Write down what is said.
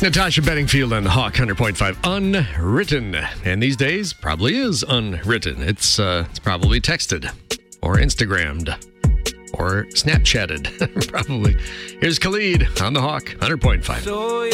Natasha Bedingfield on the Hawk 100.5. Unwritten. And these days, probably is unwritten. It's probably texted or Instagrammed or Snapchatted. Probably. Here's Khalid on the Hawk 100.5.